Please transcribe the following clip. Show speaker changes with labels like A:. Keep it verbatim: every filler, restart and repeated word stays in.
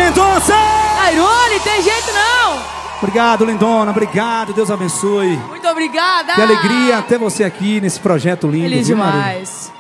A: Mendonça!
B: Airone, tem jeito não!
A: Obrigado, lindona, obrigado, Deus abençoe.
B: Muito obrigada!
A: Que alegria ter você aqui nesse projeto lindo.
B: Feliz
A: viu, Marília?
B: demais.